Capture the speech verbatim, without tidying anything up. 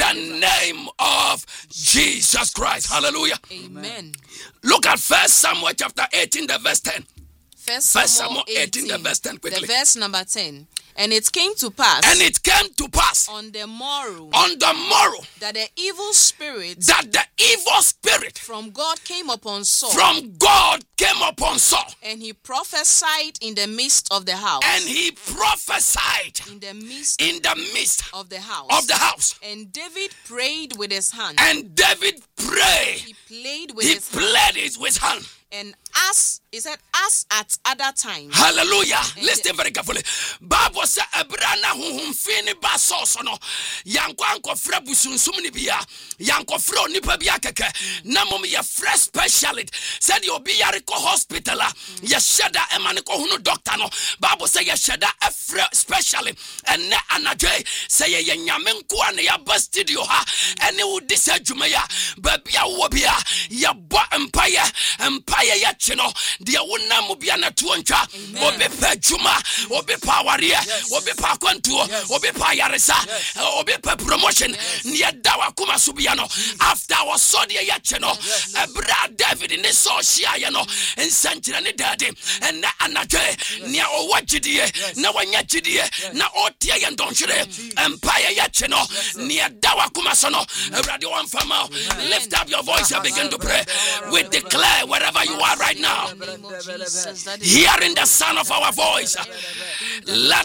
the name of Jesus Christ. Hallelujah. Amen. Look at First Samuel chapter eighteen, the verse ten. First First Samuel Samuel eighteen, the verse ten, quickly. The verse number ten. And it came to pass. And it came to pass. On the morrow. On the morrow. That the evil spirit. That the evil spirit. From God came upon Saul. From God came upon Saul. And he prophesied in the midst of the house. And he prophesied. In the midst. In the midst. Of the house. Of the house. And David prayed with his hand. And David prayed. He played with he his hand. He played it with his hand. And as he said, as at other times. Hallelujah. And listen very carefully. Bible said, "Ebrana huhum fini basoso no yanko anko fra busunsum ni bia yanko fra onipa bia keke na mom ye fresh specialist said you be yare ko hospital ye sheda emane ko hunu doctor no Bible say ye sheda a fresh specialist and na anadwe say ye nyame nko an ya ba studio ha ene wo disa dwuma ya ba bia wo bia ye bo empire empire ya chino de wona mo bia na to ntwa obi pa dwuma obi pa ware obi pa kwantuo obi pa yaresa obi pa promotion near dawa kuma subia no after was so de ya chino ebra David in the social ya no ensanchira ne dade and na anadwe near o wagidie na wanya gidie na otia ya ndonhwere empire ya chino near dawa kuma so no ebra de one fama lift up your voice and begin to pray. We declare wherever you are right now, hearing the sound of our voice, let